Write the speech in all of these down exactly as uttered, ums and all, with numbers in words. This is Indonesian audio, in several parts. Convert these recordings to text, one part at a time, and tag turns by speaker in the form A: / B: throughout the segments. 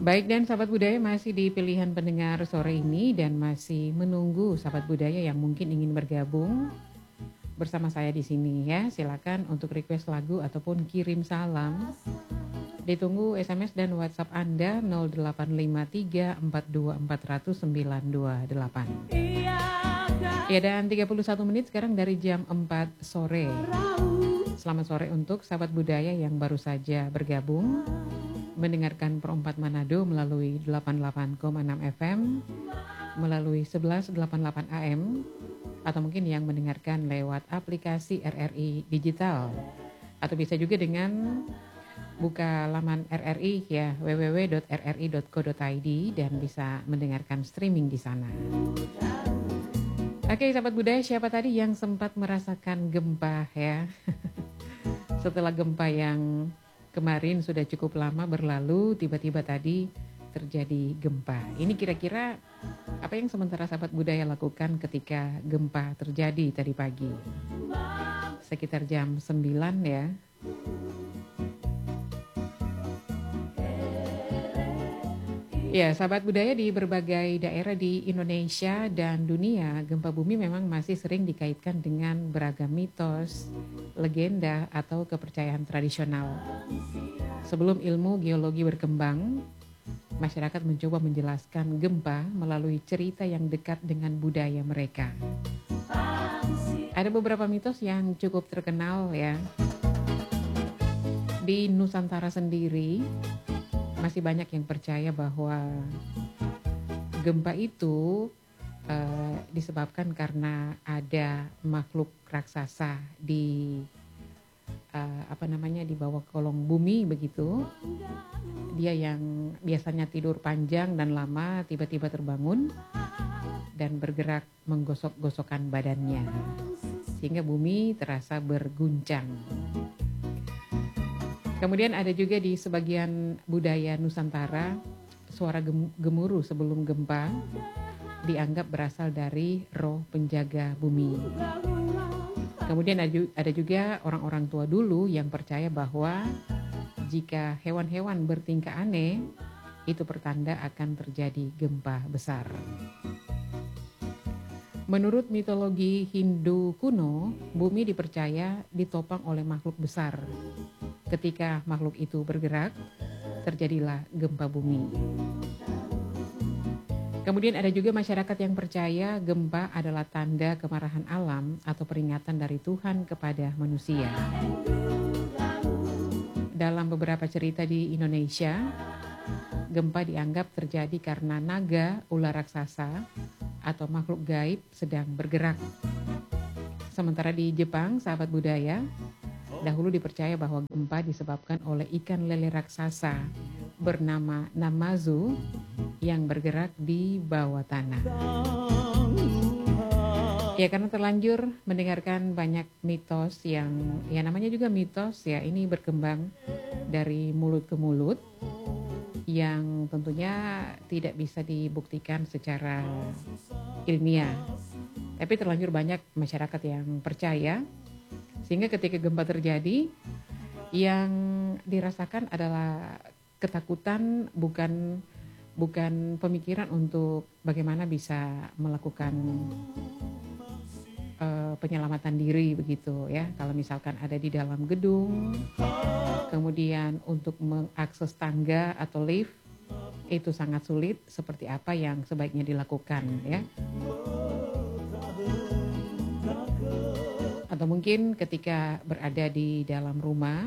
A: Baik, dan sahabat budaya masih di pilihan pendengar sore ini dan masih menunggu sahabat budaya yang mungkin ingin bergabung bersama saya di sini ya. Silakan untuk request lagu ataupun kirim salam. Ditunggu S M S dan WhatsApp Anda nol delapan lima tiga empat dua empat nol nol sembilan dua delapan. Ya, dan tiga puluh satu menit sekarang dari jam empat sore. Selamat sore untuk sahabat budaya yang baru saja bergabung mendengarkan Perempat Manado melalui delapan puluh delapan koma enam F M, melalui sebelas delapan puluh delapan A M, atau mungkin yang mendengarkan lewat aplikasi R R I Digital. Atau bisa juga dengan buka laman R R I ya, w w w titik r r i titik co titik i d, dan bisa mendengarkan streaming di sana. Oke, sahabat budaya, siapa tadi yang sempat merasakan gempa ya? Setelah gempa yang kemarin sudah cukup lama berlalu, tiba-tiba tadi terjadi gempa. Ini kira-kira apa yang sementara sahabat budaya lakukan ketika gempa terjadi tadi pagi? Sekitar jam sembilan ya. Ya, sahabat budaya, di berbagai daerah di Indonesia dan dunia, gempa bumi memang masih sering dikaitkan dengan beragam mitos, legenda, atau kepercayaan tradisional. Sebelum ilmu geologi berkembang, masyarakat mencoba menjelaskan gempa melalui cerita yang dekat dengan budaya mereka. Ada beberapa mitos yang cukup terkenal ya. Di Nusantara sendiri, masih banyak yang percaya bahwa gempa itu uh, disebabkan karena ada makhluk raksasa di uh, apa namanya di bawah kolong bumi begitu. Dia yang biasanya tidur panjang dan lama tiba-tiba terbangun dan bergerak menggosok-gosokkan badannya sehingga bumi terasa berguncang. Kemudian ada juga di sebagian budaya Nusantara, suara gemuruh sebelum gempa dianggap berasal dari roh penjaga bumi. Kemudian ada juga orang-orang tua dulu yang percaya bahwa jika hewan-hewan bertingkah aneh, itu pertanda akan terjadi gempa besar. Menurut mitologi Hindu kuno, bumi dipercaya ditopang oleh makhluk besar. Ketika makhluk itu bergerak, terjadilah gempa bumi. Kemudian ada juga masyarakat yang percaya gempa adalah tanda kemarahan alam atau peringatan dari Tuhan kepada manusia. Dalam beberapa cerita di Indonesia, gempa dianggap terjadi karena naga, ular raksasa, atau makhluk gaib sedang bergerak. Sementara di Jepang, sahabat budaya, dahulu dipercaya bahwa gempa disebabkan oleh ikan lele raksasa bernama Namazu yang bergerak di bawah tanah. Ya, karena terlanjur mendengarkan banyak mitos yang, ya namanya juga mitos ya, ini berkembang dari mulut ke mulut yang tentunya tidak bisa dibuktikan secara ilmiah. Tapi terlanjur banyak masyarakat yang percaya, sehingga ketika gempa terjadi, yang dirasakan adalah ketakutan, bukan bukan pemikiran untuk bagaimana bisa melakukan uh, penyelamatan diri begitu ya. Kalau misalkan ada di dalam gedung, kemudian untuk mengakses tangga atau lift, itu sangat sulit. Seperti apa yang sebaiknya dilakukan ya. Atau mungkin ketika berada di dalam rumah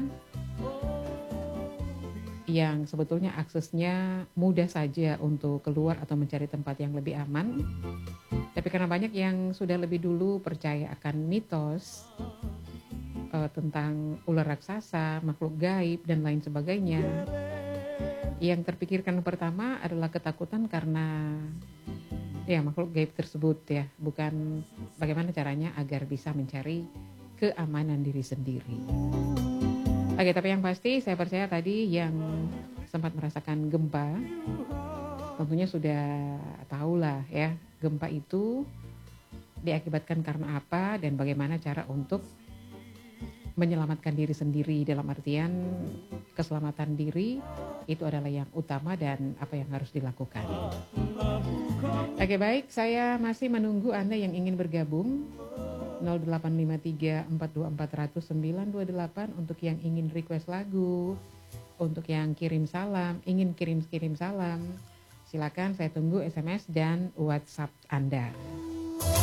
A: yang sebetulnya aksesnya mudah saja untuk keluar atau mencari tempat yang lebih aman, tapi karena banyak yang sudah lebih dulu percaya akan mitos uh, tentang ular raksasa, makhluk gaib, dan lain sebagainya, yang terpikirkan pertama adalah ketakutan karena ya makhluk gaib tersebut ya, bukan bagaimana caranya agar bisa mencari keamanan diri sendiri. Oke, tapi yang pasti saya percaya tadi yang sempat merasakan gempa tentunya sudah tahulah ya, gempa itu diakibatkan karena apa dan bagaimana cara untuk menyelamatkan diri sendiri, dalam artian keselamatan diri itu adalah yang utama dan apa yang harus dilakukan. Oke, baik, saya masih menunggu Anda yang ingin bergabung. nol delapan lima tiga empat dua empat nol nol sembilan dua delapan untuk yang ingin request lagu, untuk yang kirim salam, ingin kirim-kirim salam. Silakan, saya tunggu S M S dan WhatsApp Anda.